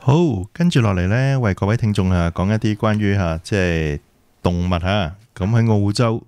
好，跟住落嚟呢，為各位聽眾講一啲關於即係動物咁喺澳洲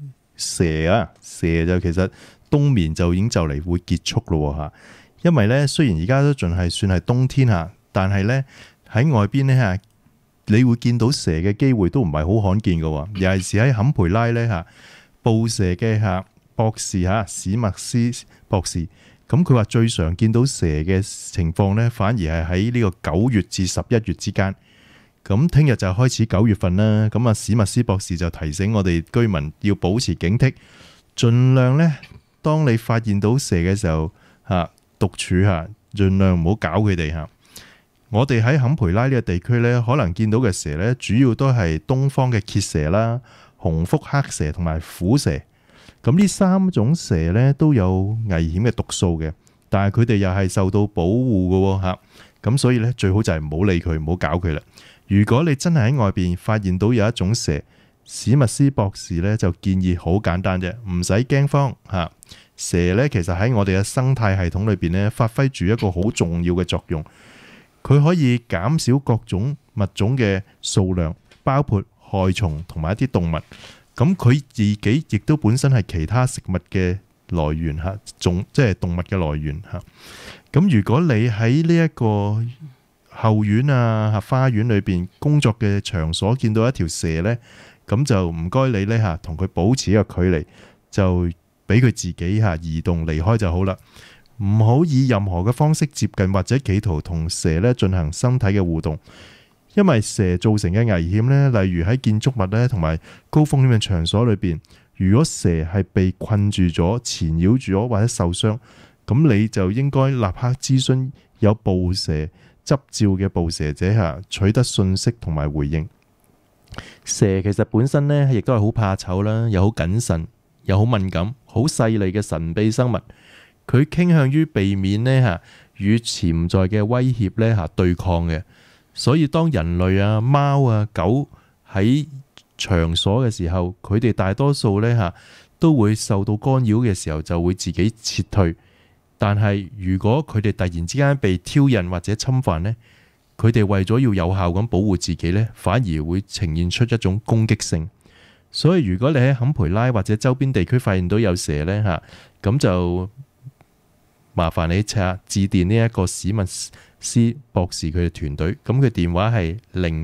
蛇就其實冬眠就已經就嚟會結束咯因為呢，雖然而家都仲係算係冬天但係呢，喺外邊呢你會見到蛇嘅機會都唔係好罕見嘅，尤其是喺坎培拉呢捕蛇嘅博士史密斯博士。咁佢話最常見到蛇嘅情況呢，反而係喺呢個9月至11月之間。咁聽日就開始9月份啦。咁史密斯博士就提醒我哋居民要保持警惕，盡量呢，當你發現到蛇嘅時候獨處盡量唔好搞佢哋我哋喺坎培拉呢個地區呢，可能見到嘅蛇呢，主要都係東方嘅蠍蛇啦、紅腹黑蛇同埋虎蛇。咁呢3種蛇呢都有危險嘅毒素嘅，但係佢哋又係受到保護嘅咁所以呢，最好就係唔好理佢，唔好搞佢啦。如果你真係喺外邊發現到有一種蛇，史密斯博士呢就建議好簡單啫，唔使驚慌蛇呢其實喺我哋嘅生態系統裏邊呢，發揮住一個好重要嘅作用，佢可以減少各種物種嘅數量，包括害蟲同埋一啲動物。咁佢自己亦都本身係其他食物嘅來源即係動物嘅來源咁如果你喺呢一個後院花園裏邊工作嘅場所見到一條蛇呢，咁就唔該你呢同佢保持一個距離，就俾佢自己移動離開就好啦。唔好以任何嘅方式接近或者企圖同蛇呢進行身體嘅互動。因為蛇造成嘅危險呢，例如喺建築物呢同埋高風險嘅場所裏邊，如果蛇係被困住咗、纏繞住咗或者受傷，咁你就應該立刻諮詢有捕蛇執照嘅捕蛇者取得信息同埋回應。蛇其實本身呢亦都係好怕醜啦，又好謹慎，又好敏感、好細膩嘅神秘生物。佢傾向於避免呢與潛在嘅威脅呢對抗嘅。所以當人類貓狗喺場所嘅時候，佢哋大多數呢都會受到干擾嘅時候就會自己撤退。但係如果佢哋突然之間被挑釁或者侵犯呢，佢哋為咗要有效咁保護自己呢，反而會呈現出一種攻擊性。所以如果你喺坎培拉或者周邊地區發現到有蛇呢咁就麻煩你致電呢一個史密斯博士佢嘅團隊，咁佢電話係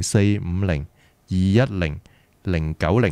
0450210090。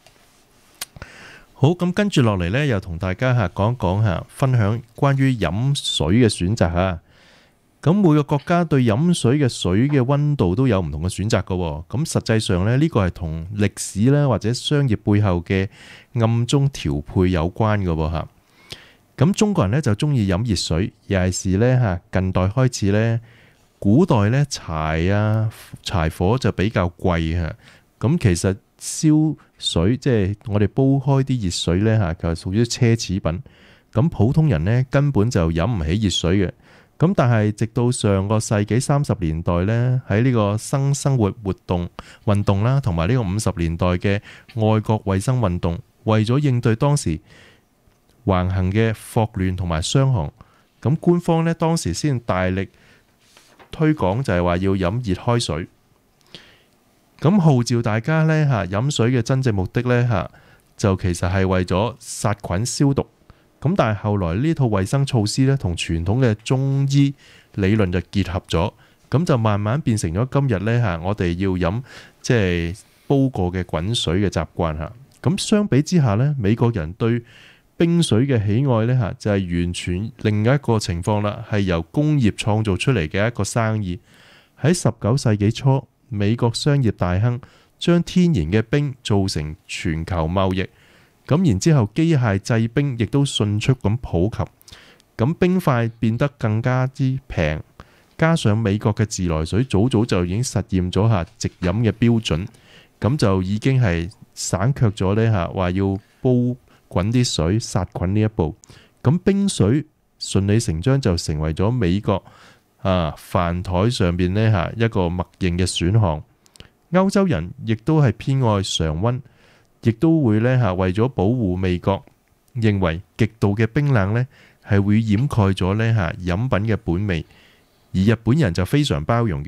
好，咁跟住落嚟呢，又同大家講講分享關於飲水嘅選擇咁每個國家對飲水嘅水嘅溫度都有唔同嘅選擇㗎。咁實際上呢，呢個係同歷史啦或者商業背後嘅暗中調配有關㗎。咁中國人呢就中意飲熱水，尤其是呢近代開始呢，古代呢柴火就比較貴咁其實燒水即係我哋煲開啲熱水呢就係屬於奢侈品。咁普通人呢根本就飲唔起熱水嘅。咁但係直到上個世紀30年代呢，喺呢個生活運動啦，同埋呢個50年代嘅愛國衛生運動，為咗應對當時橫行嘅霍亂同埋傷寒，咁官方呢當時先大力推廣就係話要飲熱開水，咁號召大家呢飲水嘅真正目的呢就其實係為咗殺菌消毒。咁但係後來呢套衛生措施呢同傳統嘅中醫理論就結合咗，咁就慢慢變成咗今日呢我哋要飲即係煲過嘅滾水嘅習慣咁相比之下呢，美國人對冰水嘅喜愛呢就係完全另一個情況啦，係由工業創造出嚟嘅一個生意。喺19世紀初，美國商業大亨將天然嘅冰做成全球貿易，咁然之後機械製冰亦都迅速咁普及，咁冰塊變得更加之平，加上美國嘅自來水早就已經實驗咗直飲嘅標準，咁就已經係省卻咗呢話要煲滾啲水殺菌呢一步，咁冰水順理成章就成為咗美國飯台上邊呢一個默認嘅選項。歐洲人亦都係偏愛常溫，亦都會呢為咗保護味覺，認為極度嘅冰冷呢係會掩蓋咗呢飲品嘅本味。而日本人就非常包容嘅，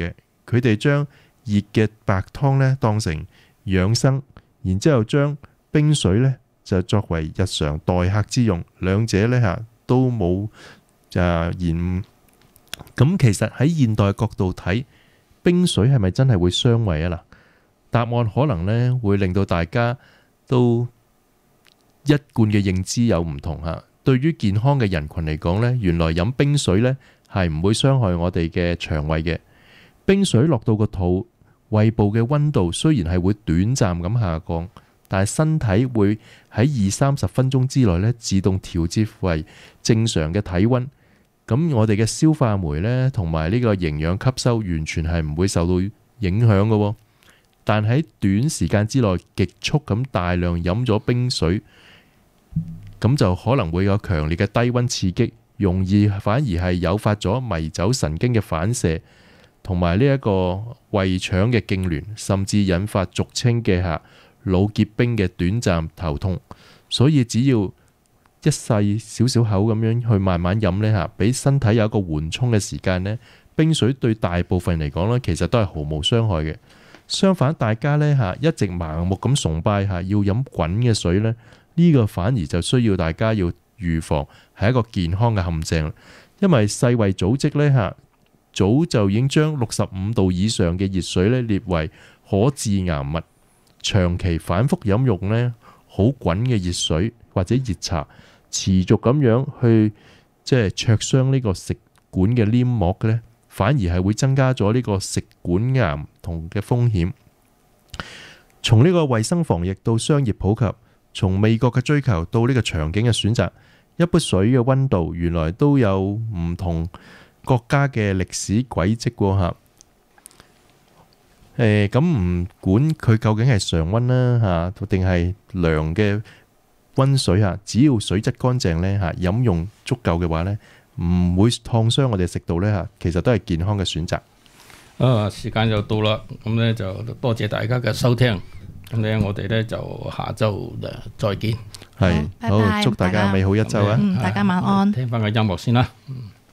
佢哋將熱嘅白湯呢當成養生，然之後將冰水呢就作為日常待客之用，兩者呢都冇延誤。咁其實喺現代角度睇，冰水係咪真係會傷胃啊？嗱，答案可能呢會令到大家都一貫嘅認知有唔同嚇。對於健康嘅人群嚟講呢，原來飲冰水呢係唔會傷害我哋嘅腸胃嘅。冰水落到個肚，胃部嘅溫度雖然係會短暫咁下降，但係身體會喺20-30分鐘之內呢自動調節為正常嘅體溫。咁我哋嘅消化酶呢，同埋呢個營養吸收完全係唔會受到影響嘅。但喺短時間之內極速咁大量飲咗冰水，咁就可能會有強烈嘅低溫刺激，容易反而係誘發咗迷走神經嘅反射，同埋呢一個胃腸嘅痙攣，甚至引發俗稱嘅腦結冰嘅短暫頭痛。所以只要一細少少口咁樣去慢慢飲呢，俾身體有一個緩衝嘅時間呢，冰水對大部分人嚟講呢，其實都係毫無傷害嘅。相反，大家呢一直盲目咁崇拜要飲滾嘅水呢，呢個反而就需要大家要預防，係一個健康嘅陷阱。因為世衛組織呢早就已經將65度以上嘅熱水呢列為可致癌物，長期反覆飲用呢好滾嘅熱水或者熱茶，持續咁樣去灼傷呢個食管嘅黏膜嘅呢，反而係會增加咗呢個食管癌同嘅風險。從呢個衛生防疫到商業普及，從味覺嘅追求到呢個場景嘅選擇，一杯水嘅溫度原來都有唔同國家嘅歷史軌跡喎嚇。咁唔管佢究竟係常溫啦嚇，定係涼嘅溫水嚇，只要水質乾淨呢嚇，飲用足夠嘅話呢，唔會燙傷我哋食道呢嚇，其實都係健康嘅選擇。 時間就到啦，咁呢就多謝大家嘅收聽，咁呢我哋呢就下周再見。 係，好，祝大家美好一周啊！ 大家晚安。 聽翻個音樂先啦。